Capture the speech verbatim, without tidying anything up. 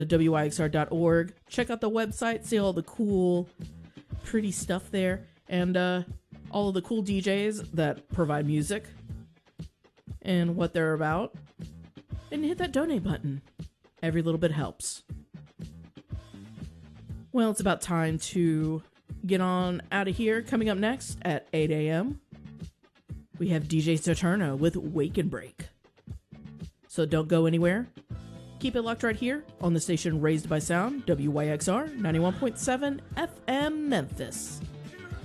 W Y X R dot org. Check out the website, see all the cool, pretty stuff there, and uh, all of the cool D Js that provide music and what they're about. And hit that donate button. Every little bit helps. Well, it's about time to get on out of here. Coming up next at eight a.m., we have D J Saturno with Wake and Break. So don't go anywhere. Keep it locked right here on the station Raised by Sound, W Y X R ninety-one point seven F M Memphis.